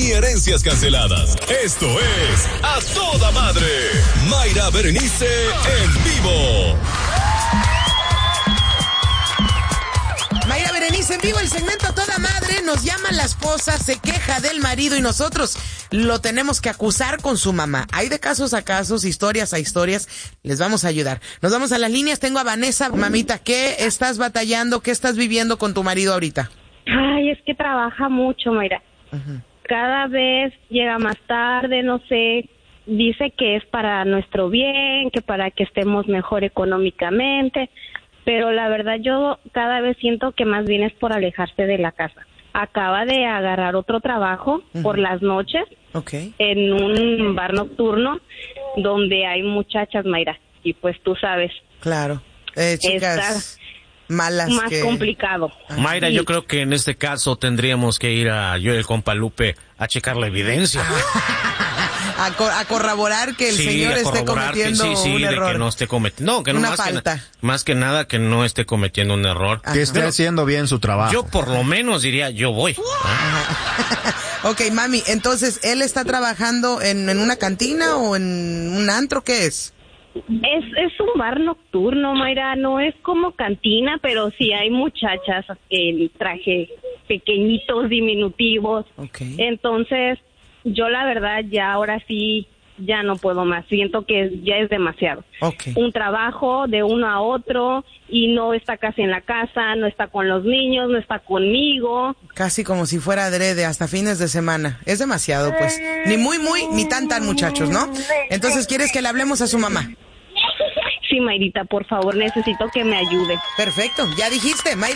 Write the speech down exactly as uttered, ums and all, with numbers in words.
ni herencias canceladas. Esto es A Toda Madre. Mayra Berenice en vivo. Mayra Berenice en vivo, el segmento A Toda Madre. Nos llama la esposa, se queja del marido y nosotros lo tenemos que acusar con su mamá. Hay de casos a casos, historias a historias. Les vamos a ayudar. Nos vamos a las líneas. Tengo a Vanessa. Mamita, ¿qué estás batallando? ¿Qué estás viviendo con tu marido ahorita? Ay, es que trabaja mucho, Mayra. Uh-huh. Cada vez llega más tarde, no sé. Dice que es para nuestro bien, que para que estemos mejor económicamente. Pero la verdad yo cada vez siento que más bien es por alejarse de la casa. Acaba de agarrar otro trabajo uh-huh. por las noches okay. en un bar nocturno donde hay muchachas, Mayra. Y pues tú sabes. Claro. Eh, chicas malas. Más que... complicado. Mayra, sí. Yo creo que en este caso tendríamos que ir a yo y el compa Lupe a checar la evidencia. A, co- a corroborar que el sí, señor esté cometiendo que, sí, sí, un de error. Que no esté cometiendo, no, que no una más falta. Que, más que nada que no esté cometiendo un error. Ajá. Que esté Pero haciendo bien su trabajo. Yo por lo menos diría, yo voy. Ok, mami, entonces, ¿él está trabajando en, en una cantina o en un antro? ¿Qué es? Es, es un bar nocturno, Mayra, no es como cantina, pero sí hay muchachas en traje pequeñitos, diminutivos. Okay. Entonces, yo la verdad ya ahora sí ya no puedo más, siento que ya es demasiado. Okay. Un trabajo de uno a otro y no está casi en la casa, no está con los niños, no está conmigo. Casi como si fuera adrede, hasta fines de semana. Es demasiado, pues. Ni muy, muy, ni tan, tan, muchachos, ¿no? Entonces, ¿quieres que le hablemos a su mamá? Sí, Mayrita, por favor, necesito que me ayude. Perfecto, ya dijiste, Mayra.